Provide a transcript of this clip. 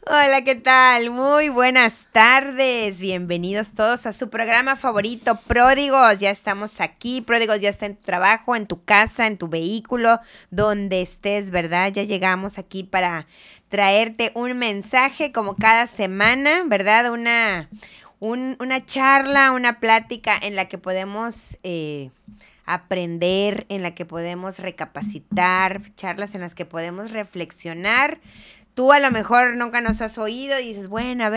Hola, ¿qué tal? Muy buenas tardes. Bienvenidos todos a su programa favorito, Pródigos. Ya estamos aquí. Pródigos ya está en tu trabajo, en tu casa, en tu vehículo, donde estés, ¿verdad? Ya llegamos aquí para traerte un mensaje como cada semana, ¿verdad? Una charla, una plática en la que podemos aprender, en la que podemos recapacitar, charlas en las que podemos reflexionar. Tú a lo mejor nunca nos has oído y dices, bueno, a